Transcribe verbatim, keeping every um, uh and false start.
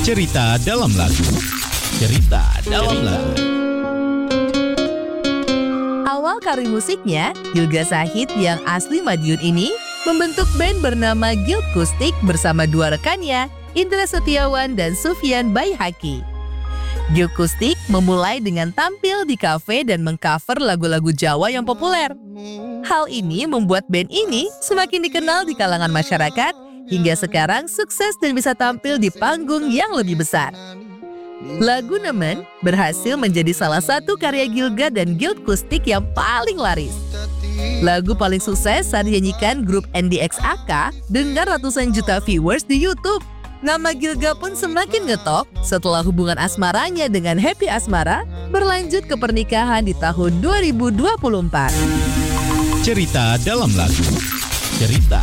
Cerita dalam lagu. Cerita dalam lagu. Awal karir musiknya, Gilga Syahid yang asli Madiun ini membentuk band bernama Guild Kustik bersama dua rekannya, Indra Setiawan dan Sufyan Baihaqi. Guild Kustik memulai dengan tampil di kafe dan mengcover lagu-lagu Jawa yang populer. Hal ini membuat band ini semakin dikenal di kalangan masyarakat, hingga sekarang sukses dan bisa tampil di panggung yang lebih besar. Lagu Nemen berhasil menjadi salah satu karya Gilga dan Guild Kustik yang paling laris. Lagu paling sukses saat dinyanyikan grup N D X A K dengan ratusan juta viewers di YouTube. Nama Gilga pun semakin ngetop setelah hubungan asmaranya dengan Happy Asmara berlanjut ke pernikahan di tahun dua ribu dua puluh empat. Cerita dalam lagu. Cerita